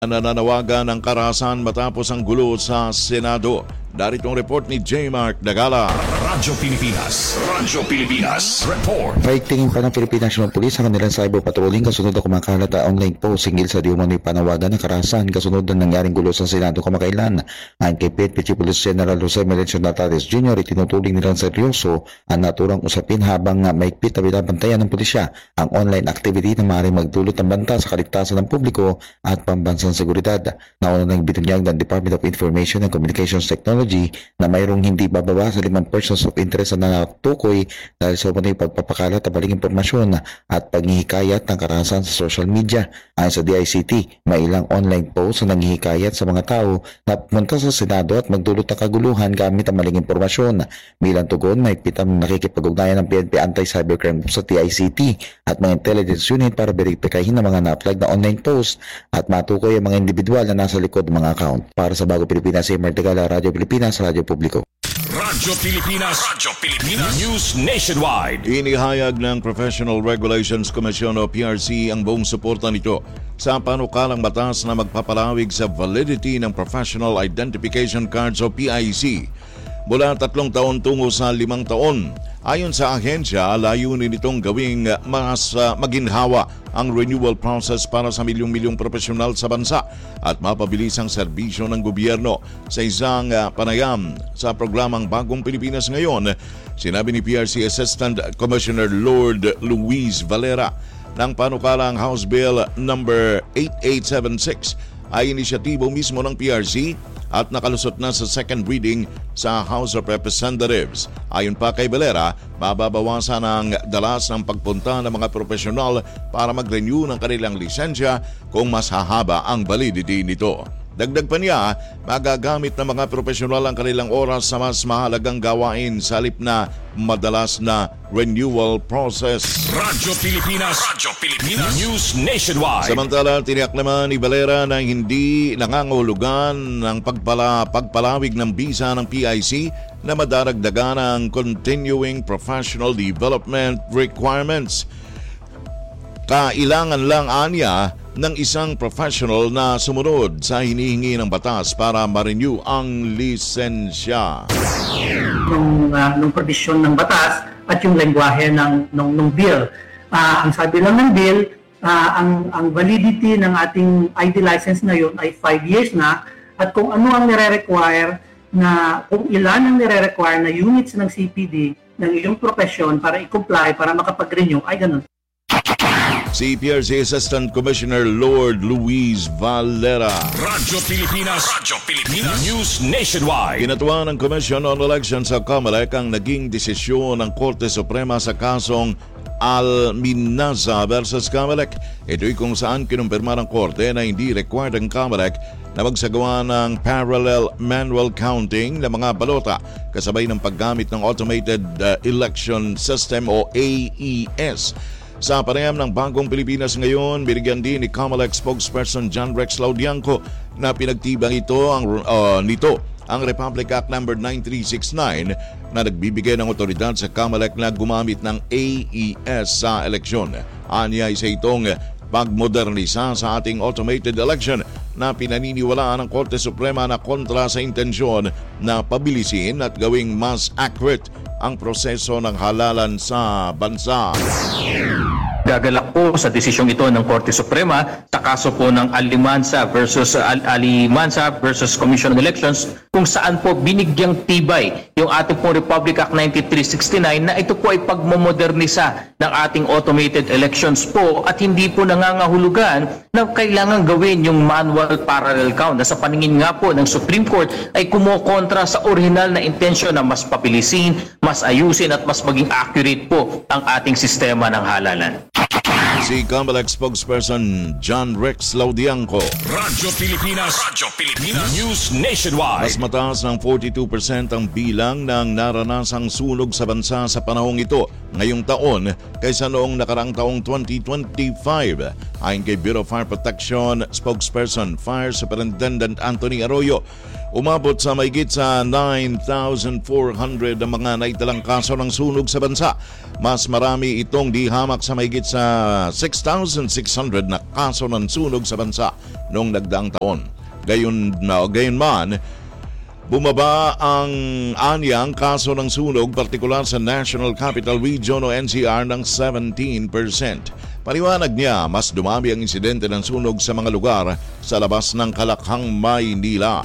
Nananawagan ng karahasan matapos ang gulo sa Senado. Darito ang report ni J. Mark Dagala. Radyo Pilipinas report. Paigtingin pa ng Philippine National Police ang kanilang cyber patrolling kasunod na kumakalat na online post hinggil sa diumano'y panawagan ng karahasan kasunod ng nangyaring gulo sa Senado kamakailan. Ayon kay PNP Chief Police General Jose Melencio Natales Jr., itinuturing nilang seryoso ang naturang usapin habang maigpit na binabantayan ng pulisya ang online activity na maaaring magdulot ng banta sa kaligtasan ng publiko at pambansang seguridad. Nauna nang binunyag ng Department of Information and Communications Technology na mayroong hindi bababa sa 5 persons of interest na natukoy dahil sa umano'y pagpapakalat ng maling impormasyon at paghihikayat ng karahasan sa social media. Ayon sa DICT, may ilang online posts na nanghihikayat sa mga tao na pumunta sa Senado at magdulot ng kaguluhan gamit ang maling impormasyon. Bilang tugon, mahigpit ang nakikipag-ugnayan ng PNP Anti-Cybercrime sa DICT at mga intelligence unit para beripikahin ang mga na-flag na online posts at matukoy ang mga individual na nasa likod ng mga account. Para sa Bago Pilipinas, J. Mark Dagala, Radyo Pilipinas, Radyo Publiko. Radyo Pilipinas News Nationwide. Inihayag ng Professional Regulations Commission o PRC ang buong suporta nito sa panukalang batas na magpapalawig sa validity ng Professional Identification Cards o PIC mula 3 taon tungo sa 5 taon. Ayon sa ahensya, layunin nitong gawing mas maginhawa ang renewal process para sa milyong-milyong profesional sa bansa at mapabilis ang serbisyo ng gobyerno sa isang panayam sa programang Bagong Pilipinas Ngayon. Sinabi ni PRC Assistant Commissioner Lord Luis Valera ng panukalang House Bill number 8876 ay inisyatibo mismo ng PRC at nakalusot na sa second reading sa House of Representatives. Ayon pa kay Valera, mababawasan ang dalas ng pagpunta ng mga profesional para mag-renew ng kanilang lisensya kung mas hahaba ang validity nito. Dagdag pa niya, magagamit ng mga profesional ang kanilang oras sa mas mahalagang gawain sa halip na madalas na renewal process. Radyo Pilipinas News Nationwide. Samantala, tiniyak naman ni Valera na hindi nangangahulugan ng pagpalawig ng bisa ng PIC na madaragdagan ang continuing professional development requirements. Kailangan lang anya ng isang professional na sumunod sa hinihingi ng batas para ma-renew ang lisensya. Nung provision ng batas at yung lengguwahe ng bill. Ang sabi lang ng bill, ang validity ng ating ID license ngayon ay 5 years na at kung ano ang nire-require na kung ilan ang nire-require na units ng CPD ng iyong profession para i-comply, para makapag-renew, ay ganun. Si PRC Assistant Commissioner Lord Luis Valera. Radyo Pilipinas News Nationwide. Kinatuwa ng Commission on Elections sa COMELEC ang naging desisyon ng Korte Suprema sa kasong Alminaza versus COMELEC. Ito'y kung saan kinumpirma ng Korte na hindi required ang COMELEC na magsagawa ng parallel manual counting ng mga balota kasabay ng paggamit ng Automated Election System o AES. Sa panayam ng Bagong Pilipinas Ngayon, binigyan din ni COMELEC spokesperson John Rex Laudianco na pinagtibang nito ang Republic Act No. 9369 na nagbibigay ng otoridad sa COMELEC na gumamit ng AES sa eleksyon. Anya isa itong pagmodernisa sa ating automated election na pinaniniwalaan ng Korte Suprema na kontra sa intensyon na pabilisin at gawing mas accurate ang proseso ng halalan sa bansa. Gagalak po sa desisyong ito ng Korte Suprema sa kaso po ng Alimansa versus Commission on Elections kung saan po binigyang tibay yung ating po Republic Act 9369 na ito po ay pagmomodernisa ng ating automated elections po at hindi po nangangahulugan na kailangan gawin yung manual parallel count na sa paningin nga po ng Supreme Court ay kumokontra sa original na intensyon na mas papilisin, mas ayusin at mas maging accurate po ang ating sistema ng halalan. Si COMELEC spokesperson John Rex Laudianco. Radyo Pilipinas News Nationwide. Mas mataas ng 42% ang bilang ng naranasang sunog sa bansa sa panahong ito ngayong taon kaysa noong nakaraang taong 2025. Ayon kay Bureau of Fire Protection spokesperson Fire Superintendent Anthony Arroyo, umabot sa mahigit sa 9,400 ang mga naitalang kaso ng sunog sa bansa. Mas marami itong dihamak sa mahigit sa 6,600 na kaso ng sunog sa bansa noong nagdaang taon. Gayunman, bumaba ang anyang kaso ng sunog partikular sa National Capital Region o NCR ng 17%. Paliwanag niya, mas dumami ang insidente ng sunog sa mga lugar sa labas ng Kalakhang, Maynila.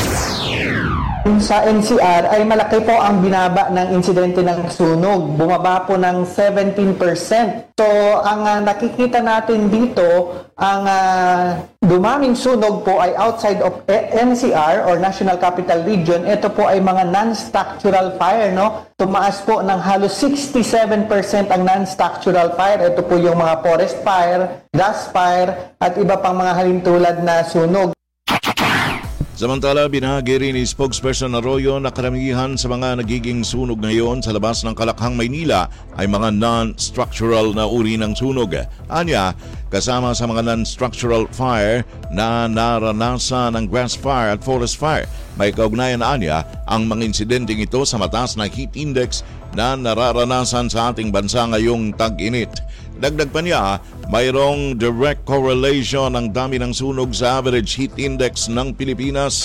Sa NCR ay malaki po ang binaba ng insidente ng sunog. Bumaba po ng 17%. So, ang nakikita natin dito, ang dumaming sunog po ay outside of NCR or National Capital Region. Ito po ay mga non-structural fire, no? Tumaas po ng halos 67% ang non-structural fire. Ito po yung mga forest fire, dust fire, at iba pang mga halintulad na sunog. Samantala, binahagi rin ni spokesperson Arroyo na karamihan sa mga nagiging sunog ngayon sa labas ng Kalakhang, Maynila ay mga non-structural na uri ng sunog. Anya, kasama sa mga non-structural fire na naranasan ng grass fire at forest fire. May kaugnayan anya ang mga insidenteng ito sa mataas na heat index na nararanasan sa ating bansa ngayong tag-init. Dagdag pa niya, mayroong direct correlation ang dami ng sunog sa average heat index ng Pilipinas.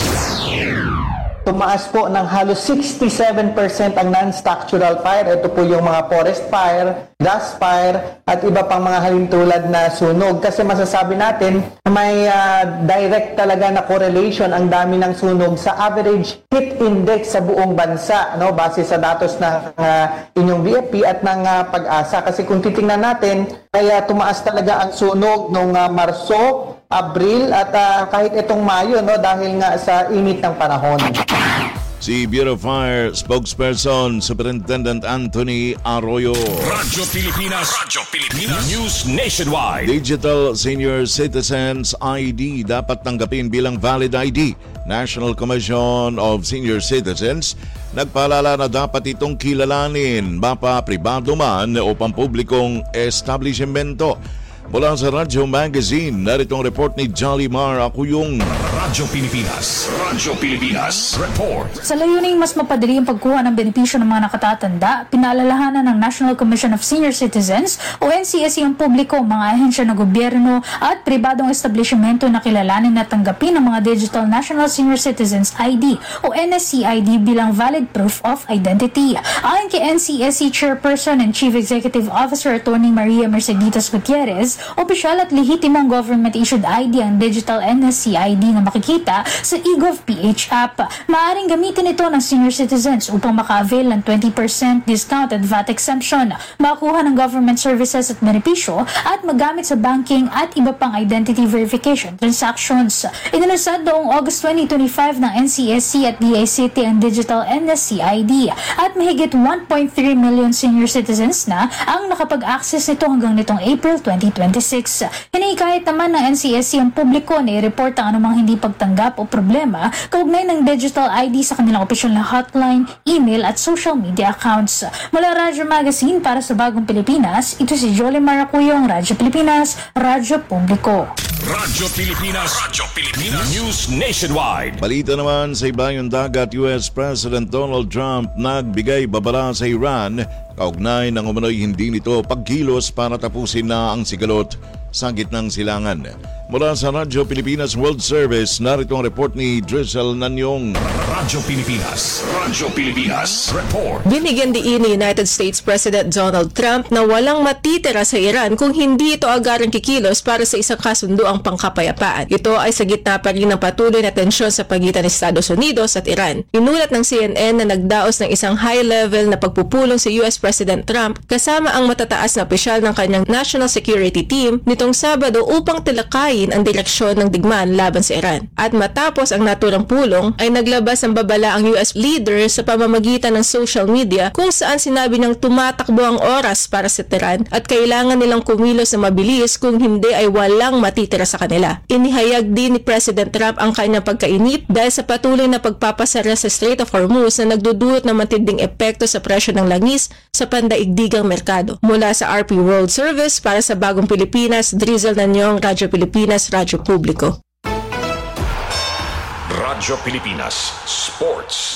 Tumaas po ng halos 67% ang non-structural fire. Ito po yung mga forest fire, dust fire, at iba pang mga halintulad na sunog. Kasi masasabi natin, may direct talaga na correlation ang dami ng sunog sa average heat index sa buong bansa, no? Base sa datos ng inyong BFP at ng Pag-asa. Kasi kung titingnan natin, kaya tumaas talaga ang sunog noong Marso, Abril at kahit itong Mayo, no, dahil nga sa init ng panahon. Si Bureau of Fire spokesperson Superintendent Anthony Arroyo. Radyo Pilipinas News Nationwide. Digital Senior Citizens ID dapat tanggapin bilang valid ID. National Commission of Senior Citizens nagpaalala na dapat itong kilalanin, mapa pribado man o pampublikong establishmento. Mula sa Radyo Magazine, narito ang report ni Jolly Mar Akuyong. Radyo Pilipinas Report. Sa layuning mas mapadali ang pagkuha ng benepisyo ng mga nakatatanda, pinaalalahanan ng National Commission of Senior Citizens o NCSC ang publiko, mga ahensya ng gobyerno at pribadong establishmento na kilalanin at tanggapin ang mga Digital National Senior Citizens ID o NSC ID bilang valid proof of identity. Ayon kay NCSC Chairperson and Chief Executive Officer Atty. Maria Merceditas Gutierrez, opisyal at lehitimong government-issued ID ang digital NSC ID na makikita sa eGov.ph app. Maaring gamitin ito ng senior citizens upang maka-avail ng 20% discount at VAT exemption, makakuha ng government services at benepisyo at magamit sa banking at iba pang identity verification transactions. Inilusad noong August 2025 ng NCSC at DICT ang digital NSC ID at mahigit 1.3 million senior citizens na ang nakapag-access nito hanggang nitong April 2026. Hinihikayat naman ng NCSC ang publiko na i-report ang anumang hindi pagtanggap o problema kaugnay ng digital ID sa kanilang opisyal na hotline, email at social media accounts. Mula Radyo Magazine para sa Bagong Pilipinas, ito si Jolie Maracuyong, Radyo Pilipinas, Radyo Publiko. Radyo Pilipinas News Nationwide. Balita naman sa ibayong dagat, US President Donald Trump nagbigay babala sa Iran kaugnay ng umano'y hindi nito pagkilos para tapusin na ang sigalot sa gitnang silangan. Mula sa Radyo Pilipinas World Service, narito ang report ni Drizzle Nanyong. Radyo Pilipinas Report. Binigyan diin ni United States President Donald Trump na walang matitira sa Iran kung hindi ito agarang kikilos para sa isang kasunduang pangkapayapaan. Ito ay sa gitna pa rin ng patuloy na tensyon sa pagitan ng Estados Unidos at Iran. Inulat ng CNN na nagdaos ng isang high-level na pagpupulong si US President Trump kasama ang matataas na opisyal ng kanyang National Security Team nitong Sabado upang tilakayin ang direksyon ng digmaan laban sa Iran. At matapos ang naturang pulong ay naglabas ng babala ang US leader sa pamamagitan ng social media kung saan sinabi niyang tumatakbo ang oras para sa Iran at kailangan nilang kumilos na mabilis kung hindi ay walang matitira sa kanila. Inihayag din ni President Trump ang kanyang pagkainip dahil sa patuloy na pagpapasara sa Strait of Hormuz na nagdudulot ng matinding epekto sa presyo ng langis sa pandaigdigang merkado. Mula sa RP World Service para sa Bagong Pilipinas, Drizzle Nanyong, Radyo Pilipinas, Radyo Publiko. Radyo Pilipinas Sports.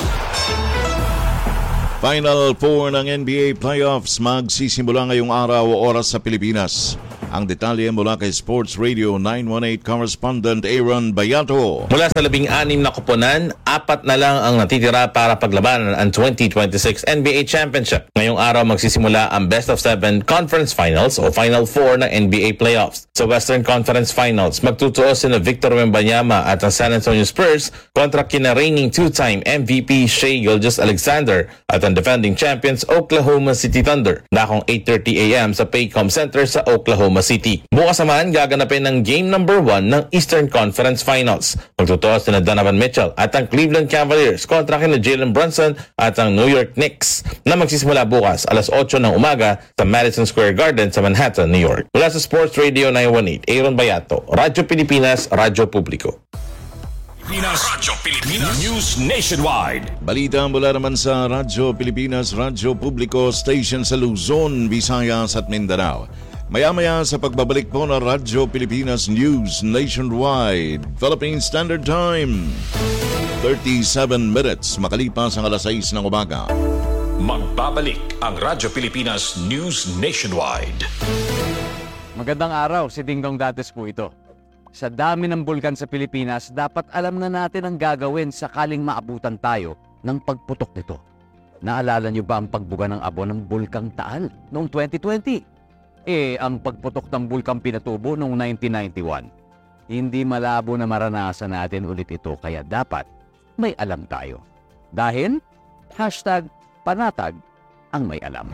Final 4 ng NBA Playoffs magsisimula ngayong araw o oras sa Pilipinas. Ang detalye mula kay Sports Radio 918 correspondent Aaron Bayato. Mula sa 16 na kuponan, 4 na lang ang natitira para paglabanan ang 2026 NBA Championship. Ngayong araw magsisimula ang Best of 7 Conference Finals o Final 4 ng NBA Playoffs. Sa Western Conference Finals, magtutuos sina Victor Wembanyama at ang San Antonio Spurs kontra kina reigning two-time MVP Shai Gilgeous-Alexander at ang defending champions Oklahoma City Thunder. Nakong 8:30 a.m. sa Paycom Center sa Oklahoma City. Bukas naman gaganapin ng game number 1 ng Eastern Conference Finals. Magtutuos sina Donovan Mitchell at ang Cleveland Cavaliers kontra kina Jalen Brunson at ang New York Knicks na magsisimula bukas alas 8 ng umaga sa Madison Square Garden sa Manhattan, New York. Mula sa Sports Radio 918, Aaron Bayato, Radyo Pilipinas, Radyo Publiko. Radyo Pilipinas News Nationwide. Balita mula naman sa Radyo Pilipinas, Radyo Publiko Station sa Luzon, Visayas at Mindanao. Maya-maya sa pagbabalik po ng Radyo Pilipinas News Nationwide, Philippine Standard Time, 37 minutes makalipas ang alas 6 ng umaga. Magbabalik ang Radyo Pilipinas News Nationwide. Magandang araw, si Dingdong Dantes po ito. Sa dami ng bulkan sa Pilipinas, dapat alam na natin ang gagawin sakaling maabutan tayo ng pagputok nito. Naalala niyo ba ang pagbuga ng abo ng Bulkang Taal noong 2020? Ang pagputok ng bulkang Pinatubo noong 1991. Hindi malabo na maranasan natin ulit ito, kaya dapat may alam tayo. Dahil, #panatag ang may alam.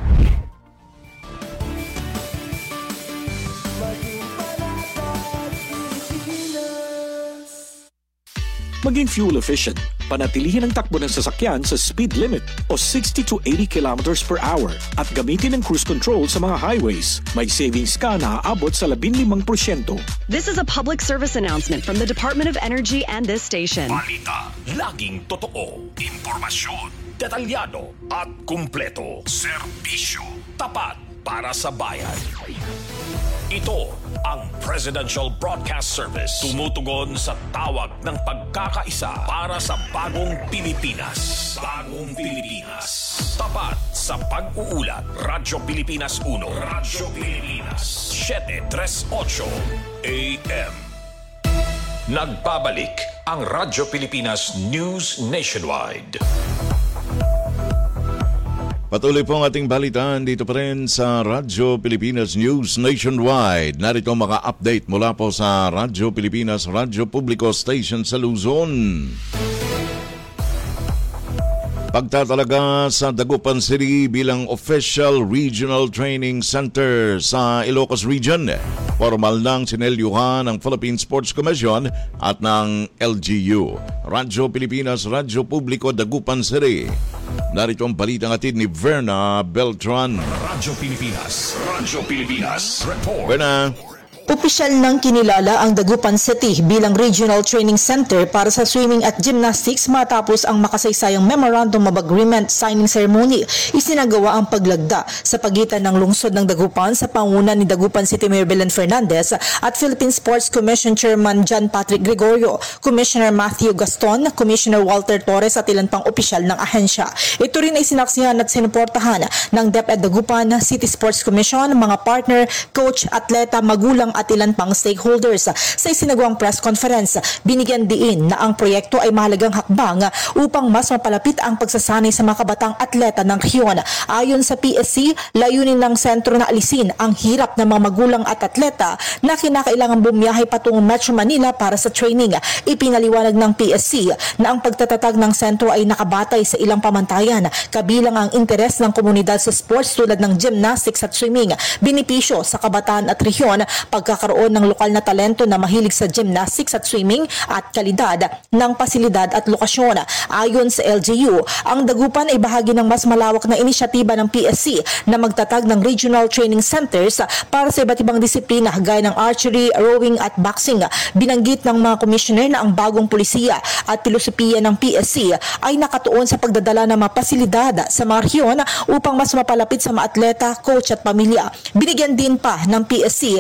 Maging fuel efficient, panatilihin ang takbo ng sasakyan sa speed limit o 60 to 80 kilometers per hour at gamitin ang cruise control sa mga highways. May savings ka na aabot sa 15%. This is a public service announcement from the Department of Energy and this station. Balita, laging totoo, impormasyon, detalyado at kumpleto. Serbisyo, tapat para sa bayan. Ito ang Presidential Broadcast Service. Tumutugon sa tawag ng pagkakaisa para sa bagong Pilipinas. Bagong Pilipinas. Tapat sa pag-uulat. Radyo Pilipinas 1. Radyo Pilipinas 738 AM. Nagbabalik ang Radyo Pilipinas News Nationwide. Patuloy po ang ating balitaan dito pa rin sa Radyo Pilipinas News Nationwide. Narito mga update mula po sa Radyo Pilipinas, Radyo Publiko Station sa Luzon. Pagtatalaga sa Dagupan City bilang Official Regional Training Center sa Ilocos Region. Formal nang sinelyuhan ng Philippine Sports Commission at ng LGU. Radyo Pilipinas, Radyo Publiko, Dagupan City. Narito ang balitang atid ni Verna Beltran. Radyo Pilipinas, Radyo Pilipinas, report. Verna. Opisyal nang kinilala ang Dagupan City bilang Regional Training Center para sa swimming at gymnastics matapos ang makasaysayang Memorandum of Agreement signing ceremony. Isinagawa ang paglagda sa pagitan ng lungsod ng Dagupan sa panguna ni Dagupan City Mayor Belen Fernandez at Philippine Sports Commission Chairman John Patrick Gregorio, Commissioner Matthew Gaston, Commissioner Walter Torres at ilan pang opisyal ng ahensya. Ito rin ay sinaksihan at sinuportahan ng DepEd Dagupan, City Sports Commission, mga partner, coach, atleta, magulang at ilan pang stakeholders. Sa isinagawang press conference, binigyan diin na ang proyekto ay mahalagang hakbang upang mas mapalapit ang pagsasanay sa mga kabatang atleta ng rehiyon. Ayon sa PSC, layunin ng sentro na alisin ang hirap ng mga magulang at atleta na kinakailangan bumiyahe patungong Metro Manila para sa training. Ipinaliwanag ng PSC na ang pagtatatag ng sentro ay nakabatay sa ilang pamantayan, kabilang ang interes ng komunidad sa sports tulad ng gymnastics at swimming, benepisyo sa kabataan at rehiyon, pagkakaroon ng lokal na talento na mahilig sa gymnastics at swimming at kalidad ng pasilidad at lokasyon. Ayon sa LGU, ang Dagupan ay bahagi ng mas malawak na inisyatiba ng PSC na magtatag ng regional training centers para sa iba't ibang disiplina gaya ng archery, rowing at boxing. Binanggit ng mga commissioner na ang bagong pulisiya at pilosopiya ng PSC ay nakatuon sa pagdadala ng mga pasilidad sa mga rehiyon upang mas mapalapit sa mga atleta, coach at pamilya. Binigyan din pa ng PSC at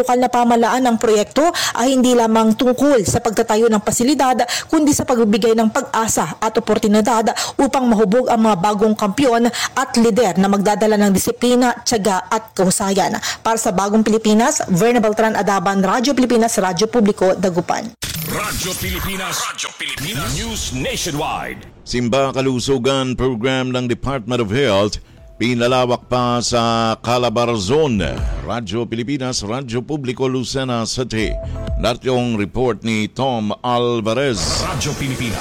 lokal na pamahalaan ng proyekto ay hindi lamang tungkol sa pagtatayo ng pasilidad kundi sa pagbibigay ng pag-asa at oportunidad upang mahubog ang mga bagong kampiyon at lider na magdadala ng disiplina, tiyaga at kahusayan. Para sa Bagong Pilipinas, Verna Beltran Adaban, Radyo Pilipinas, Radyo Publiko, Dagupan. Radyo Pilipinas, News Nationwide. Simba Kalusugan Program ng Department of Health pinalawak pa sa Calabarzon. Radyo Pilipinas, Radyo Publiko, Lucena City. Natyong report ni Tom Alvarez. Radyo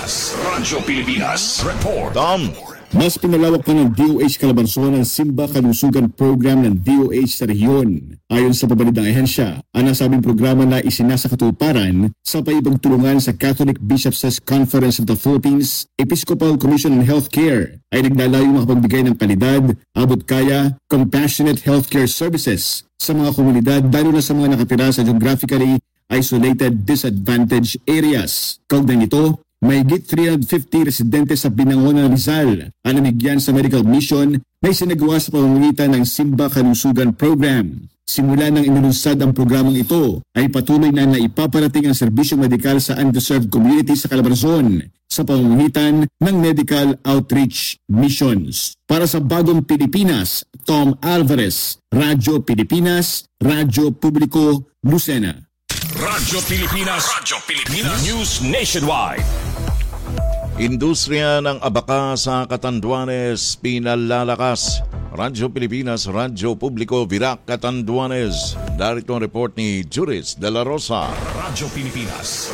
Pilipinas, report. Tom. Mas pinalawak pa ng DOH Calabarzon ang Simba Kalusugan Program ng DOH sa rehiyon. Ayon sa pabalidang ahensya, ang nasabing programa na isinasa katuparan sa paipagtulungan sa Catholic Bishops' Conference of the Philippines, Episcopal Commission on Healthcare ay naglalayong makapagbigay ng kalidad, abot-kaya, compassionate healthcare services sa mga komunidad lalo na sa mga nakatira sa geographically isolated disadvantaged areas. Kaugnay nito, mahigit 350 residente sa Binangonan, Rizal ang namigyan sa medical mission na isinagawa sa pamamagitan ng Simba Kalusugan Program. Simula nang inulunsad ang programang ito ay patuloy na naipaparating ang serbisyong medikal sa underserved communities sa Calabarzon sa pamamagitan ng medical outreach missions. Para sa Bagong Pilipinas, Tom Alvarez, Radyo Pilipinas, Radyo Publiko, Lucena. Radyo Pilipinas, News Nationwide. Industriya ng abaka sa Catanduanes pinalalakas. Radyo Pilipinas, Radyo Publiko, Virac, Catanduanes. Darito ang report ni Juris de la Rosa. Radyo Pilipinas,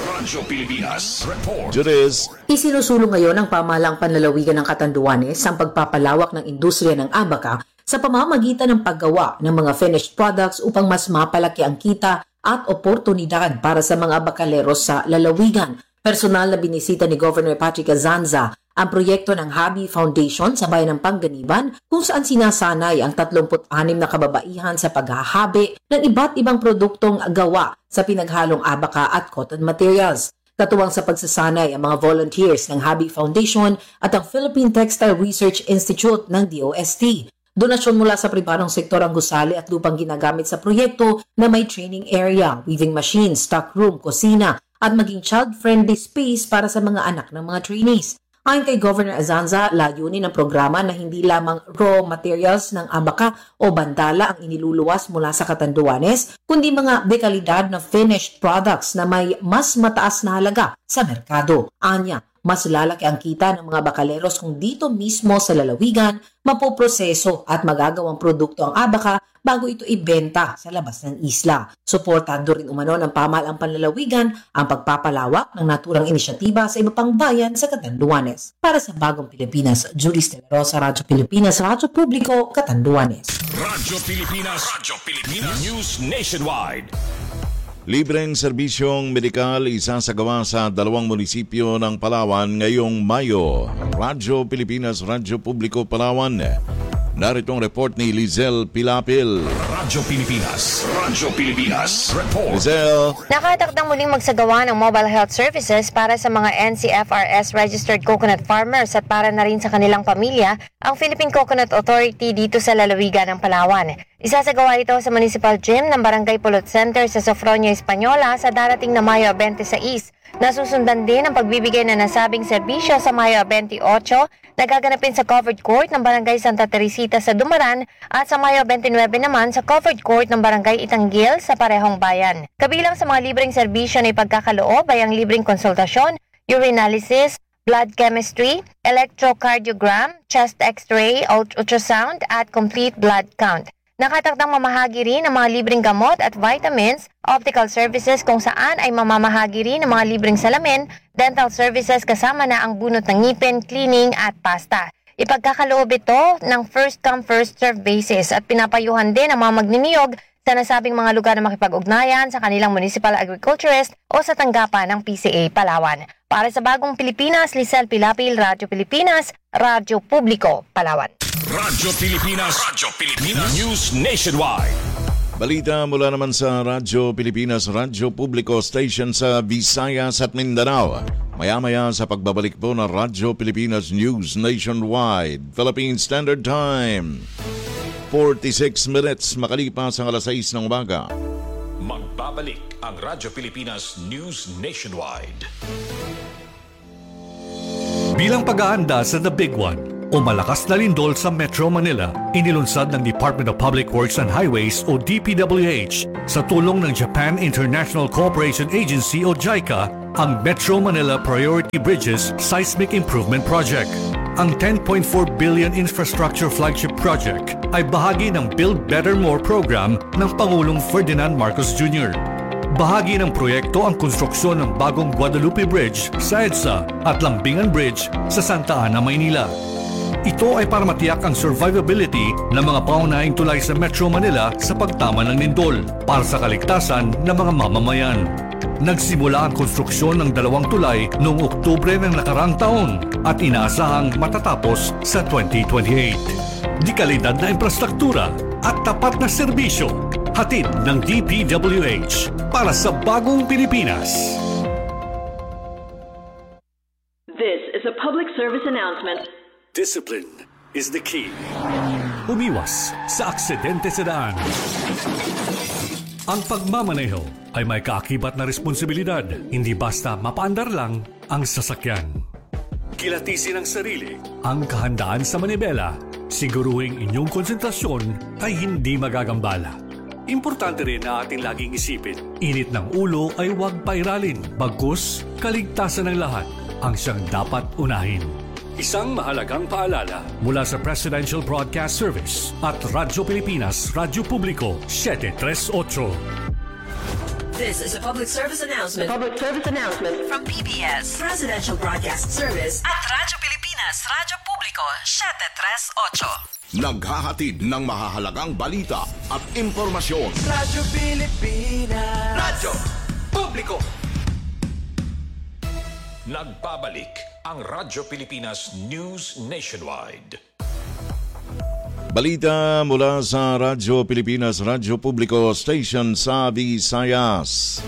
report. Juris. Isinusulong ngayon ng pamahalang panlalawigan ng Catanduanes ang pagpapalawak ng industriya ng abaka sa pamamagitan ng paggawa ng mga finished products upang mas mapalaki ang kita at oportunidad para sa mga abakaleros sa lalawigan. Personal na binisita ni Governor Patrick Azanza ang proyekto ng Habi Foundation sa bayan ng Panganiban kung saan sinasanay ang 36 na kababaihan sa paghahabi ng iba't ibang produktong gawa sa pinaghalong abaka at cotton materials. Katuwang sa pagsasanay ang mga volunteers ng Habi Foundation at ang Philippine Textile Research Institute ng DOST. Donasyon mula sa pribadong sektor ang gusali at lupang ginagamit sa proyekto na may training area, weaving machine, stock room, kusina at maging child-friendly space para sa mga anak ng mga trainees. Ayon kay Governor Azanza, layunin ng programa na hindi lamang raw materials ng abaka o bandala ang iniluluwas mula sa Catanduanes, kundi mga dekalidad na finished products na may mas mataas na halaga sa merkado. Anya, mas lalaki ang kita ng mga bakaleros kung dito mismo sa lalawigan mapoproseso at magagawang produkto ang abaka bago ito ibenta sa labas ng isla. Suportado rin umano ng pamahalang panlalawigan ang pagpapalawak ng naturang inisyatiba sa iba pang bayan sa Catanduanes. Para sa Bagong Pilipinas, Juris de la Rosa, Radyo Pilipinas, Radyo Publiko, Catanduanes. Radyo Pilipinas, News Nationwide. Libreng serbisyong medikal isasagawa sa 2 munisipyo ng Palawan ngayong Mayo. Radyo Pilipinas, Radyo Publiko, Palawan. Narito ang report ni Lizelle Pilapil. Radyo Pilipinas, report. Lizelle. Nakatakdang muling magsagawa ng mobile health services para sa mga NCFRS registered coconut farmers at para na rin sa kanilang pamilya ang Philippine Coconut Authority dito sa lalawigan ng Palawan. Isasagawa ito sa Municipal Gym ng Barangay Pulot Center sa Sofronia, Española sa darating na Mayo 26. Nasusundan din ang pagbibigay na nasabing serbisyo sa Mayo 28 na gaganapin sa covered court ng Barangay Santa Teresita sa Dumaran at sa Mayo 29 naman sa covered court ng Barangay Itanggil sa parehong bayan. Kabilang sa mga libreng serbisyo na ipagkakaloob ay ang libreng konsultasyon, urinalysis, blood chemistry, electrocardiogram, chest x-ray, ultrasound at complete blood count. Nakatakdang mamahagi rin ng mga libreng gamot at vitamins, optical services kung saan ay mamamahagi rin ng mga libreng salamin, dental services kasama na ang bunot ng ngipin, cleaning at pasta. Ipagkakaloob ito ng first come first serve basis at pinapayuhan din ang mga magniniyog sa nasabing mga lugar na makipag-ugnayan sa kanilang municipal agriculturist o sa tanggapan ng PCA Palawan. Para sa Bagong Pilipinas, Lizelle Pilapil, Radyo Pilipinas, Radyo Publiko, Palawan. Radyo Pilipinas, News Nationwide. Balita mula naman sa Radyo Pilipinas, Radyo Publiko Station sa Visayas at Mindanao. Maya-maya sa pagbabalik po ng Radyo Pilipinas News Nationwide, Philippine Standard Time. 46 minutes makalipas ang 6 ng umaga. Magbabalik ang Radyo Pilipinas News Nationwide. Bilang pag-aanda sa The Big One o malakas na lindol sa Metro Manila, inilunsad ng Department of Public Works and Highways o DPWH sa tulong ng Japan International Cooperation Agency o JICA ang Metro Manila Priority Bridges Seismic Improvement Project. Ang 10.4 billion infrastructure flagship project ay bahagi ng Build Better More program ng Pangulong Ferdinand Marcos Jr. Bahagi ng proyekto ang konstruksyon ng bagong Guadalupe Bridge sa EDSA at Lambingan Bridge sa Santa Ana, Maynila. Ito ay para matiyak ang survivability ng mga paunahing tulay sa Metro Manila sa pagtama ng lindol para sa kaligtasan ng mga mamamayan. Nagsimula ang konstruksyon ng 2 tulay noong Oktubre ng nakarang taon at inaasahang matatapos sa 2028. Di kalidad na infrastruktura at tapat na serbisyo, hatid ng DPWH para sa bagong Pilipinas. This is a public service announcement. Discipline is the key. Umiwas sa aksidente sa daan. Ang pagmamaneho ay may kaakibat na responsibilidad, hindi basta mapaandar lang ang sasakyan. Kilatisin ang sarili, ang kahandaan sa manibela, siguruhing inyong konsentrasyon ay hindi magagambala. Importante rin na ating laging isipin, init ng ulo ay huwag pairalin, bagkus kaligtasan ng lahat ang siyang dapat unahin. Isang mahalagang paalala mula sa Presidential Broadcast Service at Radyo Pilipinas, Radyo Publiko 738. This is a public service announcement. Public service announcement from PBS, Presidential Broadcast Service at Radyo Pilipinas, Radyo Publiko 738. Naghahatid ng mahahalagang balita at impormasyon. Radyo Pilipinas, Radyo Publiko. Nagbabalik ang Radyo Pilipinas News Nationwide. Balita mula sa Radyo Pilipinas, Radyo Publiko Station sa Visayas.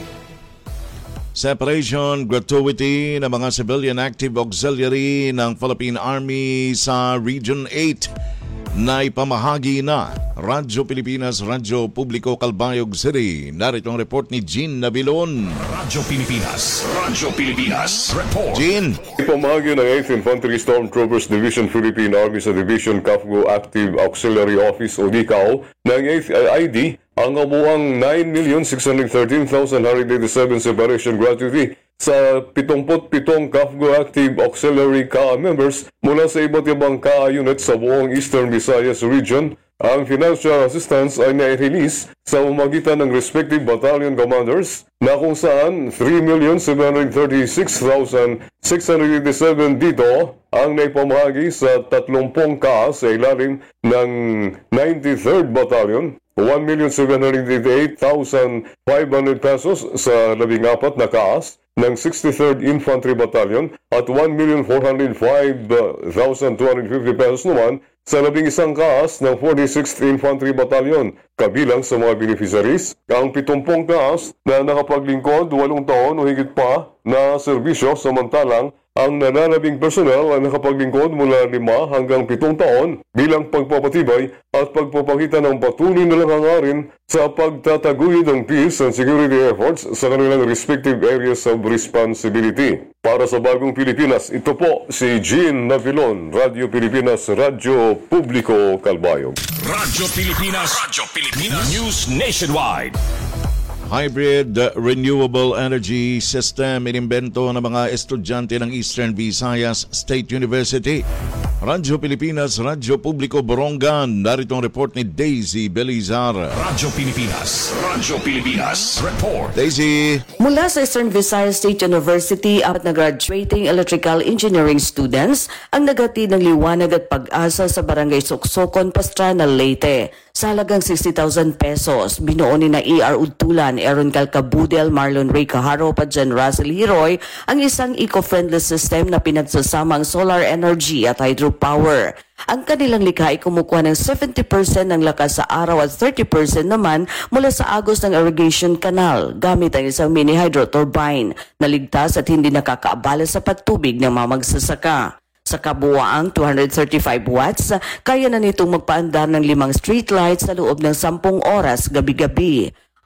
Separation gratuity ng mga civilian active auxiliary ng Philippine Army sa Region 8 na ipamahagi na. Radyo Pilipinas, Radyo Publiko, Calbayog City. Narito ang report ni Jean Nabilon. Radyo Pilipinas, Radyo Pilipinas, report. Jean. Ipamahagi ng 8th Infantry Stormtroopers Division Philippine Army sa Division CAFGO Active Auxiliary Office o DICAO ng 8th ID ang kabuuang 9,613,187 separation gratuity sa 77 CAFGO Active Auxiliary CAA members mula sa iba't ibang CAA units sa buong Eastern Visayas Region. Ang financial assistance ay nai-release sa pamamagitan ng respective battalion commanders na kung saan 3,736,687 dito ang naipamahagi sa 30 CAA sa ilalim ng 93rd Battalion, 1,788,500 pesos sa 14 na CAAs ng 63rd Infantry Battalion at 1,405,250 pesos naman sa 11 CAAs ng 46th Infantry Battalion. Kabilang sa mga beneficiaries, ang 70 CAAs na nakapaglingkod 8 taon o higit pa na serbisyo, samantalang ang nananabing personel ay nakapaglingkod mula 5 hanggang 7 taon bilang pagpapatibay at pagpapakita ng patuloy na hangarin sa pagtataguyod ng peace and security efforts sa kanilang respective areas of responsibility. Para sa Bagong Pilipinas, ito po si Jean Navilon, Radyo Pilipinas, Radyo Publiko, Calbayog. Radyo Pilipinas, Radyo Pilipinas, News Nationwide. Hybrid renewable energy system inimbento ng mga estudyante ng Eastern Visayas State University. Radyo Pilipinas, Radyo Publiko, Borongan. Narito ang report ni Daisy Belizar. Radyo Pilipinas, Radyo Pilipinas, report. Daisy. Mula sa Eastern Visayas State University, apat na graduating electrical engineering students ang nagatid ng liwanag at pag-asa sa Barangay Soksokon, Pastrana, Leyte. Sa halagang 60,000 pesos, binuo ni na E.R. Udtulan, Aaron Calcabudel, Marlon Ray Caharop at Jan Russell Hiroy ang isang eco-friendly system na pinagsasamang solar energy at hydropower. Ang kanilang likha ay kumukuha ng 70% ng lakas sa araw at 30% naman mula sa agos ng irrigation canal gamit ang isang mini hydro turbine na ligtas at hindi nakakaabala sa patubig ng mga magsasaka. Sa kabuuang 235 watts, kaya na nitong magpaandar ng 5 streetlights sa loob ng 10 oras gabi-gabi.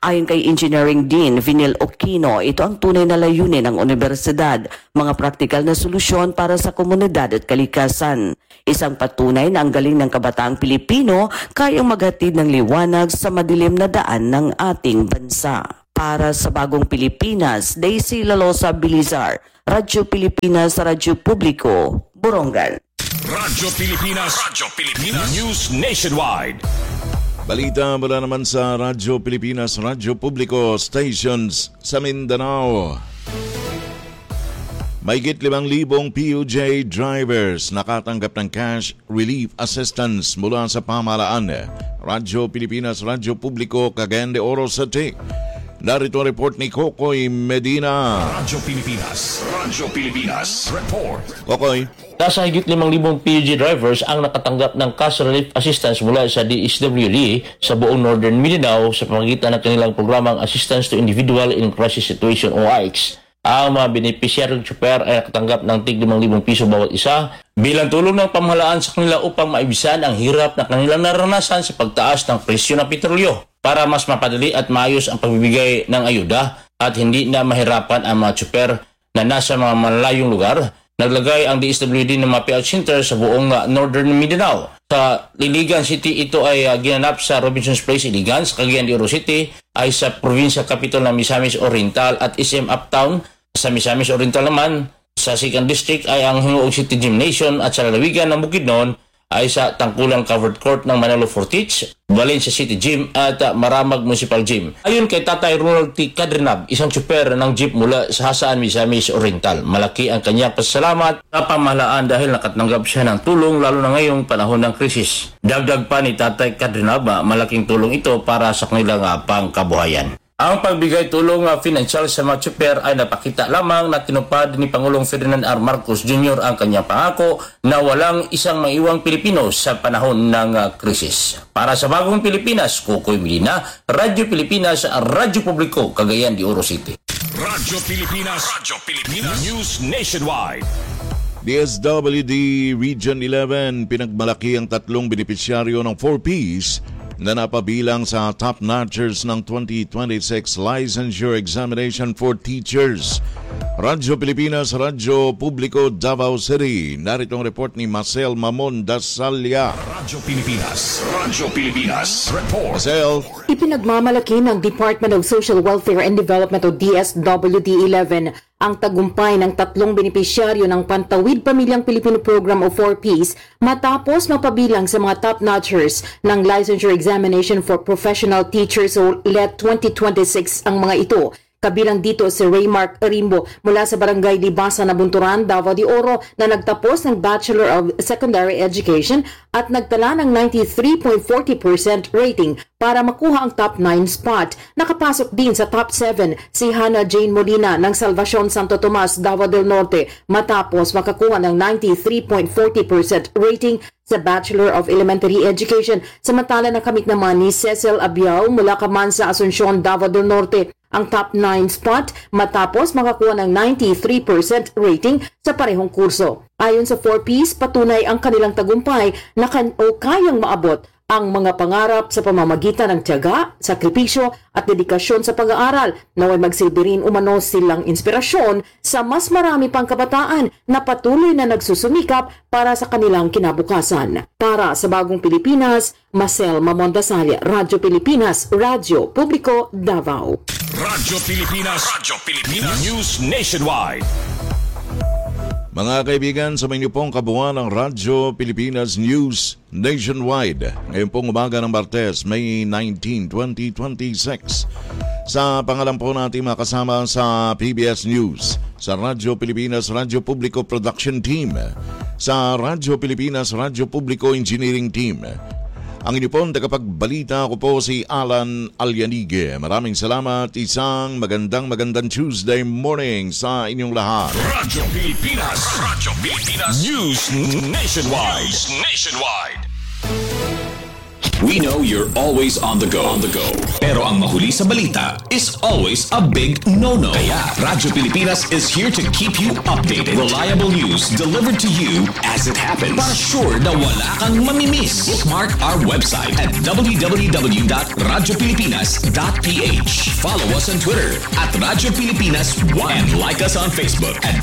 Ayon kay Engineering Dean Vinil Aquino, ito ang tunay na layunin ng universidad, mga praktikal na solusyon para sa komunidad at kalikasan. Isang patunay na ang galing ng kabataang Pilipino kayang maghatid ng liwanag sa madilim na daan ng ating bansa. Para sa Bagong Pilipinas, Daisy Lalosa Bilizar, Radyo Pilipinas, Radyo Publiko, Borongan. Radyo Pilipinas, News Nationwide. Balita mula naman sa Radyo Pilipinas, Radyo Publiko Stations sa Mindanao. Mahigit 5,000 PUJ drivers nakatanggap ng cash relief assistance mula sa pamahalaan. Radyo Pilipinas, Radyo Publiko, Cagayan de Oro sa TIC. Narito ang report ni Kokoy Medina. Radyo Pilipinas, report. Kokoy. Nasa higit 5,000 PUJ drivers ang nakatanggap ng cash relief assistance mula sa DSWD sa buong Northern Mindanao sa pamamagitan ng kanilang programang Assistance to Individual in Crisis Situation o AICS. Ang mga benepisyaryong tsuper ay nakatanggap ng tig 5,000 piso bawat isa bilang tulong ng pamahalaan sa kanila upang maibisan ang hirap na kanilang naranasan sa pagtaas ng presyo ng petrolyo para mas mapadali at maayos ang pagbibigay ng ayuda at hindi na mahirapan ang mga tsuper na nasa mga malalayong lugar. Naglagay ang DSWD ng mga payout center sa buong Northern Mindanao. Sa Iligan City, ito ay ginanap sa Robinson's Place, Iligan. Sa Cagayan de Oro City ay sa Provincial Capital ng Misamis Oriental at SM Uptown. Sa Misamis Oriental naman, sa 2nd District ay ang Hingoog City Gymnasium at sa lalawigan ng Bukidnon ay sa Tangkulang Covered Court ng Manalo Fortich, Valencia City Gym at Maramag Municipal Gym. Ayon kay Tatay Ronald T. Cadrenab, isang tsuper ng jeep mula sa Hasaan, Misamis Oriental. Malaki ang kanyang pasasalamat sa pamahalaan dahil nakatanggap siya ng tulong lalo na ngayong panahon ng krisis. Dagdag pa ni Tatay Cadrenab, malaking tulong ito para sa kanilang pangkabuhayan. Ang pagbigay tulong financial sa mga tsuper ay napakita lamang na tinupad ni Pangulong Ferdinand R. Marcos Jr. ang kanyang pangako na walang isang maiwang Pilipino sa panahon ng krisis. Para sa Bagong Pilipinas, Kokoy Medina, Radyo Pilipinas, Radyo Publiko, Cagayan de Oro City. Radyo Pilipinas, News Nationwide. DSWD Region 11 pinagmalaki ang 3 benepisyaryo ng 4Ps na napabilang sa top notchers ng 2026 Licensure Examination for Teachers. Radyo Pilipinas, Radyo Publiko, Davao City. Narito ang report ni Marcel Mamon Dasalya. Radyo Pilipinas, report. Marcel. Ipinagmamalaki ng Department of Social Welfare and Development o DSWD-11 ang tagumpay ng 3 benepisyaryo ng Pantawid Pamilyang Pilipino Program o 4Ps matapos mapabilang sa mga top notchers ng Licensure Examination for Professional Teachers o LET 2026 ang mga ito. Kabilang dito si Raymark Arimbo mula sa Barangay Libasa, Nabunturan, Davao de Oro na nagtapos ng Bachelor of Secondary Education at nagtala ng 93.40% rating para makuha ang top 9 spot. Nakapasok din sa top 7 si Hannah Jane Molina ng Salvacion Santo Tomas, Davao del Norte matapos makakuha ng 93.40% rating sa Bachelor of Elementary Education. Samantala nakamit naman ni Cecil Abiao mula Camansa, Asuncion, Davao del Norte ang top 9 spot matapos makakuha ng 93% rating sa parehong kurso. Ayon sa 4Ps, patunay ang kanilang tagumpay na kayang maabot ang mga pangarap sa pamamagitan ng tiyaga, sakripisyo at dedikasyon sa pag-aaral na may magsilbi rin umano silang inspirasyon sa mas marami pang kabataan na patuloy na nagsusumikap para sa kanilang kinabukasan. Para sa Bagong Pilipinas, Marcel Mamon Dasalya, Radyo Pilipinas, Radyo Publiko, Davao. Radyo Pilipinas, News Nationwide. Mga kaibigan, sa inyo pong kabuuan ng Radyo Pilipinas News Nationwide. Ngayon pong umaga ng Martes, May 19, 2026. Sa pangalan po natin makasama sa PBS News, sa Radyo Pilipinas, Radyo Publiko Production Team, sa Radyo Pilipinas, Radyo Publiko Engineering Team. Ang inyo pong tagapagbalita ko po si Alan Alyanige. Maraming salamat. Isang magandang Tuesday morning sa inyong lahat. Radyo Pilipinas, News Nationwide. We know you're always on the go. Pero ang mahuli sa balita is always a big no-no. Kaya Radyo Pilipinas is here to keep you updated. Reliable news delivered to you as it happens. Para sure na wala kang mamimiss. Bookmark our website at www.radiopilipinas.ph. Follow us on Twitter at Radyo Pilipinas 1 and like us on Facebook at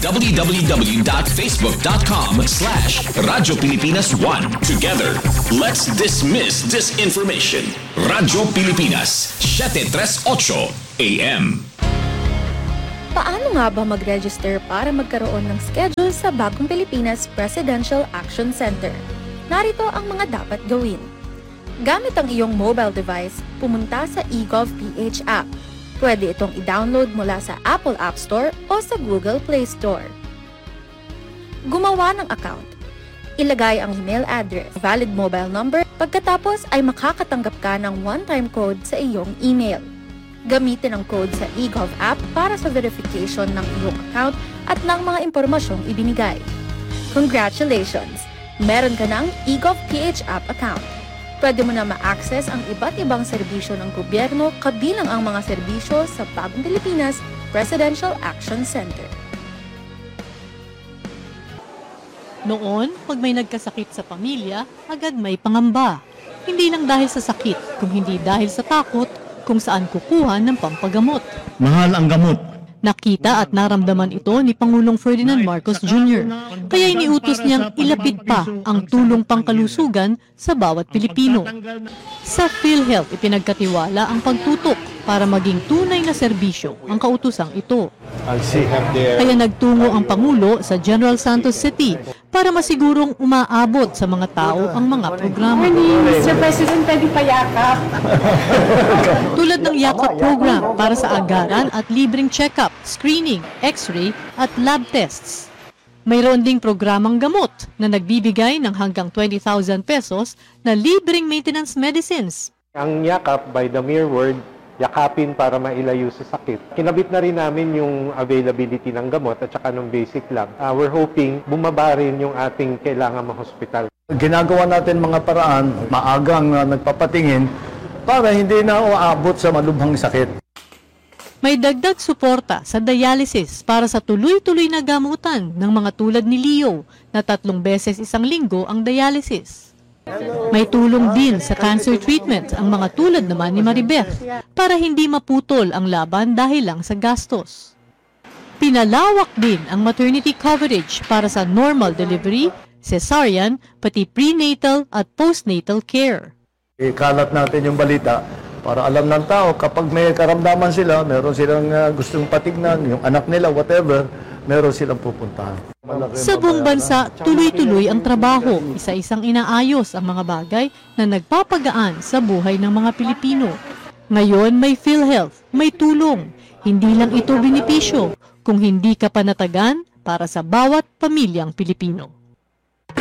www.facebook.com/Radyo Pilipinas 1. Together, let's dismiss disinformation. Radyo Pilipinas, 738 AM. Paano nga ba mag-register para magkaroon ng schedule sa Bagong Pilipinas Presidential Action Center? Narito ang mga dapat gawin. Gamit ang iyong mobile device, pumunta sa eGov.ph app. Pwede itong i-download mula sa Apple App Store o sa Google Play Store. Gumawa ng account. Ilagay ang email address, valid mobile number, pagkatapos ay makakatanggap ka ng one-time code sa iyong email. Gamitin ang code sa eGov app para sa verification ng iyong account at ng mga impormasyong ibinigay. Congratulations! Meron ka ng eGov.ph app account. Pwede mo na ma-access ang iba't ibang serbisyo ng gobyerno kabilang ang mga serbisyo sa Bagong Pilipinas Presidential Action Center. Noon, pag may nagkasakit sa pamilya, agad may pangamba. Hindi lang dahil sa sakit, kung hindi dahil sa takot kung saan kukuha ng pampagamot. Mahal ang gamot. Nakita at naramdaman ito ni Pangulong Ferdinand Marcos Jr. Kaya iniutos niyang ilapit pa ang tulong pangkalusugan sa bawat Pilipino. Sa PhilHealth, ipinagkatiwala ang pagtutok para maging tunay na serbisyo ang kautosang ito. Kaya nagtungo ang Pangulo sa General Santos City para masigurong umaabot sa mga tao ang mga programa. Mr. President, pwede payakap. Tulad ng Yakap program para sa agaran at libreng check-up, screening, x-ray at lab tests. Mayroon ding programang gamot na nagbibigay ng hanggang 20,000 pesos na libreng maintenance medicines. Ang Yakap, by the mere word, yakapin para mailayo sa sakit. Kinabit na rin namin yung availability ng gamot at saka ng basic lab. We're hoping bumaba rin yung ating kailangan ma-hospital. Ginagawa natin mga paraan, maagang nagpapatingin para hindi na uabot sa malubhang sakit. May dagdag suporta sa dialysis para sa tuloy-tuloy na gamutan ng mga tulad ni Leo na 3 beses isang linggo ang dialysis. May tulong din sa cancer treatment ang mga tulad naman ni Maribeth para hindi maputol ang laban dahil lang sa gastos. Pinalawak din ang maternity coverage para sa normal delivery, cesarean, pati prenatal at postnatal care. Ikalat natin yung balita para alam ng tao kapag may karamdaman sila, meron silang gustong patignan, yung anak nila, whatever, meron silang pupuntahan. Sa buong bansa, tuloy-tuloy ang trabaho, isa-isang inaayos ang mga bagay na nagpapagaan sa buhay ng mga Pilipino. Ngayon may PhilHealth, may tulong. Hindi lang ito benepisyo, kung hindi ka panatagan para sa bawat pamilyang Pilipino.